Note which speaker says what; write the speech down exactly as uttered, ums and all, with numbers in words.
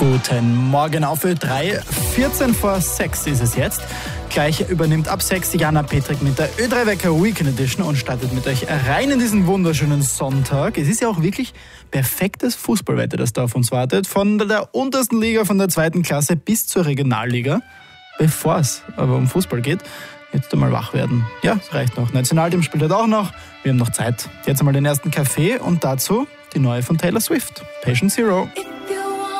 Speaker 1: Guten Morgen auf Ö drei. vierzehn vor sechs ist es jetzt. Gleich übernimmt ab sechs Jana Petrik mit der Ö drei Wecker Weekend Edition und startet mit euch rein in diesen wunderschönen Sonntag. Es ist ja auch wirklich perfektes Fußballwetter, das da auf uns wartet. Von der untersten Liga, von der zweiten Klasse bis zur Regionalliga. Bevor es aber um Fußball geht, jetzt einmal wach werden. Ja, es reicht noch. Nationalteam spielt halt auch noch. Wir haben noch Zeit. Jetzt einmal den ersten Kaffee und dazu die neue von Taylor Swift. Patient Zero.